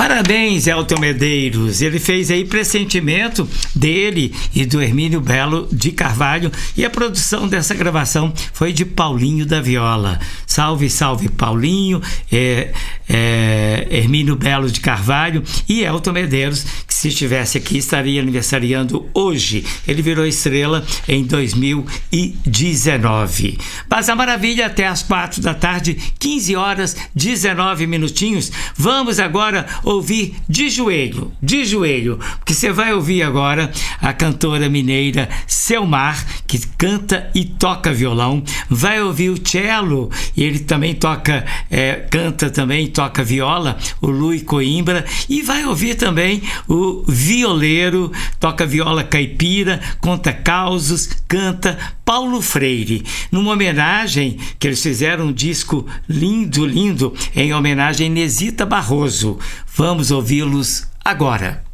Parabéns, Elton Medeiros. Ele fez aí Pressentimento dele e do Hermínio Belo de Carvalho, e a produção dessa gravação foi de Paulinho da Viola. Salve, salve Paulinho, Hermínio Belo de Carvalho e Elton Medeiros, que se estivesse aqui estaria aniversariando hoje. Ele virou estrela em 2019. Mas a maravilha até às 4 da tarde, 15 horas, 19 minutinhos. Vamos agora ouvir de joelho, porque você vai ouvir agora a cantora mineira Selmar, que canta e toca violão, vai ouvir o cello, e ele também canta também, toca viola, o Lui Coimbra, e vai ouvir também o violeiro, toca viola caipira, conta causos, canta Paulo Freire, numa homenagem que eles fizeram um disco lindo, em homenagem a Inesita Barroso. Vamos ouvi-los agora.